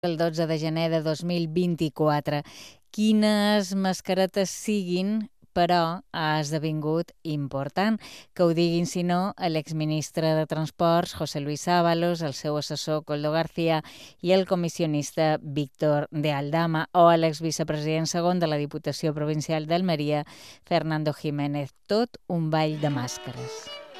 el 12 de gener de 2024. Quines mascaretes siguin, però ha esdevingut important que ho diguin, si no, l'exministre de Transports, José Luis Ábalos, el seu assessor, Koldo García, i el comissionista Víctor de Aldama, o l'exvicepresident segon de la Diputació Provincial d'Almeria, Fernando Jiménez. Tot un ball de màscares.